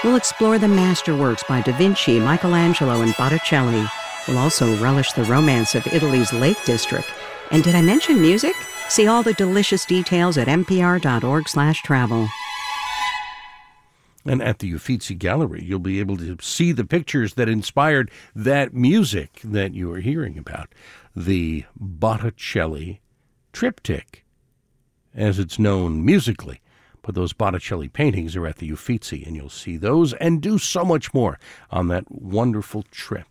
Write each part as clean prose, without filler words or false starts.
We'll explore the masterworks by Da Vinci, Michelangelo, and Botticelli. We'll also relish the romance of Italy's Lake District. And did I mention music? See all the delicious details at npr.org/travel. And at the Uffizi Gallery, you'll be able to see the pictures that inspired that music that you are hearing about. The Botticelli Triptych, as it's known musically. But those Botticelli paintings are at the Uffizi, and you'll see those and do so much more on that wonderful trip.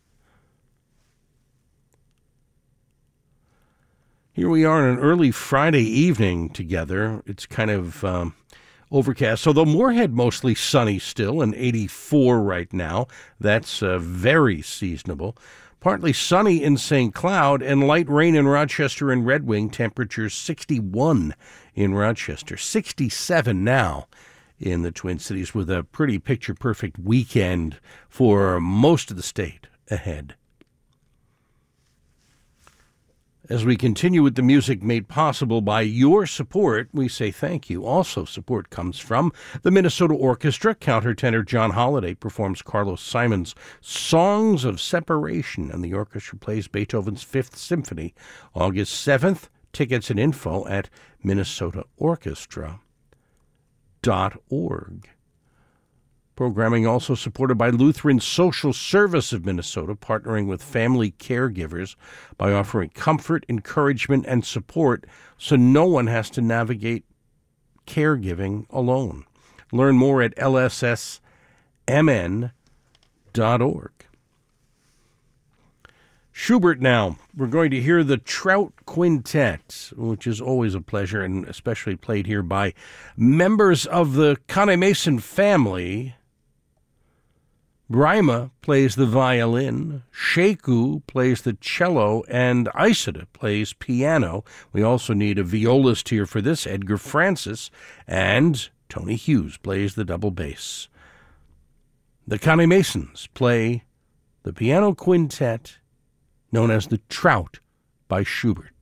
Here we are on an early Friday evening together. It's kind of overcast, although Moorhead mostly sunny still, and 84 right now. That's very seasonable. Partly sunny in St. Cloud, and light rain in Rochester and Red Wing. Temperatures 61 in Rochester, 67 now in the Twin Cities, with a pretty picture-perfect weekend for most of the state ahead. As we continue with the music made possible by your support, we say thank you. Also, support comes from the Minnesota Orchestra. Countertenor John Holliday performs Carlos Simon's Songs of Separation, and the orchestra plays Beethoven's Fifth Symphony, August 7th. Tickets and info at minnesotaorchestra.org. Programming also supported by Lutheran Social Service of Minnesota, partnering with family caregivers by offering comfort, encouragement, and support so no one has to navigate caregiving alone. Learn more at lssmn.org. Schubert now. We're going to hear the Trout Quintet, which is always a pleasure, and especially played here by members of the Conné-Mason family. Braima plays the violin, Sheku plays the cello, and Isida plays piano. We also need a violist here for this, Edgar Francis, and Tony Hughes plays the double bass. The Conné-Masons play the piano quintet known as the Trout by Schubert.